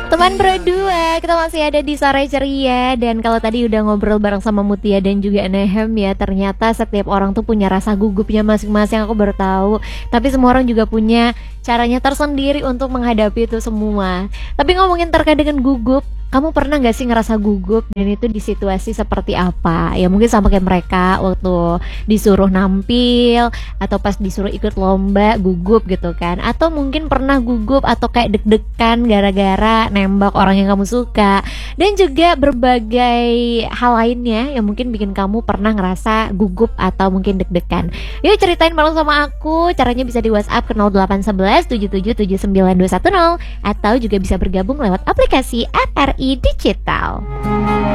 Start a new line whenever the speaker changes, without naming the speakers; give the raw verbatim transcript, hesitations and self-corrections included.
Teman berdua, kita masih ada di Sore Ceria. Dan kalau tadi udah ngobrol bareng sama Mutia dan juga Nehem ya, ternyata setiap orang tuh punya rasa gugupnya masing-masing. Aku baru tahu. Tapi semua orang juga punya caranya tersendiri untuk menghadapi itu semua. Tapi ngomongin terkait dengan gugup, kamu pernah gak sih ngerasa gugup? Dan itu di situasi seperti apa? Ya mungkin sama kayak mereka waktu disuruh nampil, atau pas disuruh ikut lomba gugup gitu kan. Atau mungkin pernah gugup atau kayak deg-degan gara-gara nembak orang yang kamu suka. Dan juga berbagai hal lainnya yang mungkin bikin kamu pernah ngerasa gugup atau mungkin deg-degan. Yuk ceritain bareng sama aku. Caranya bisa di WhatsApp ke nol delapan satu satu tujuh tujuh tujuh sembilan dua satu nol, atau juga bisa bergabung lewat aplikasi at R I Digital.